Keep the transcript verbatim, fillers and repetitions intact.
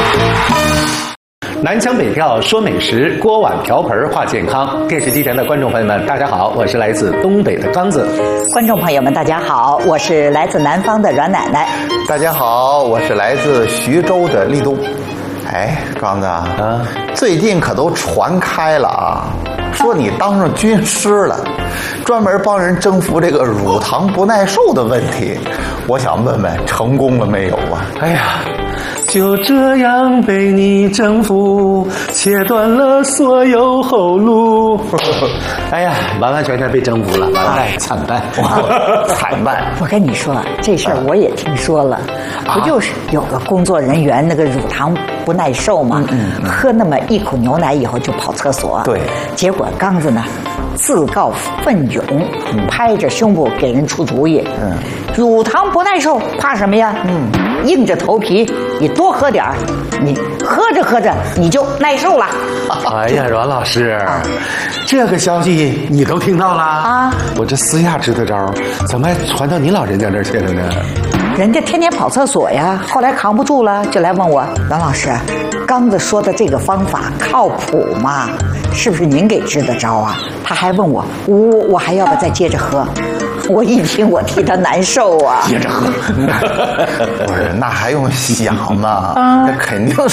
南腔北调说美食，锅碗瓢盆话健康。电视机前的观众朋友们，大家好，我是来自东北的刚子。 观众朋友们，大家好，我是来自南方的阮奶奶。 大家好，我是来自徐州的立冬。哎，刚子啊，最近可都传开了啊，说你当上军师了，专门帮人征服这个乳糖不耐受的问题。我想问问，成功了没有啊？ 哎呀，就这样被你征服，切断了所有后路。哎呀，完完全全被征服了，完败惨败， 惨败！ 我跟你说，这事儿我也听说了， 啊、 不就是有个工作人员那个乳糖不耐受吗？嗯嗯嗯、喝那么一口牛奶以后就跑厕所， 对， 结果刚子呢自告奋勇，嗯、拍着胸部给人出主意。嗯，乳糖不耐受怕什么呀？嗯，硬着头皮，你多喝点儿，你喝着喝着你就耐受了。 哎呀，阮老师，啊、这个消息你都听到了啊？我这私下支的招，怎么还传到你老人家这儿去了呢？ 人家天天跑厕所呀，后来扛不住了，就来问我，阮老师，刚子说的这个方法靠谱吗？是不是您给支的招啊？他还问我，我我还要不要再接着喝？我一听，我替他难受啊！ 接着喝， 不是，那还用想吗？啊，那肯定